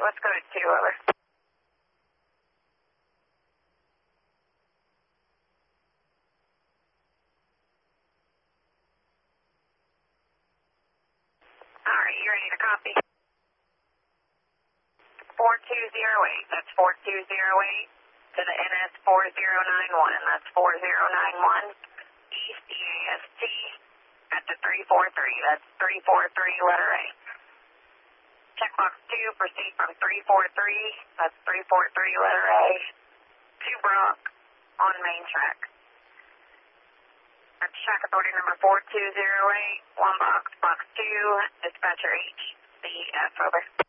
let's go to 2, over. Alright, you ready to copy? 4208, that's 4208 to the NS 4091, that's 4091, East EAST at the 343, that's 343 letter A. Checkbox 2, proceed from 343, that's 343 letter A, to Brock on main track. That's track authority number 4208, 1 box, box 2, dispatcher HCF, over.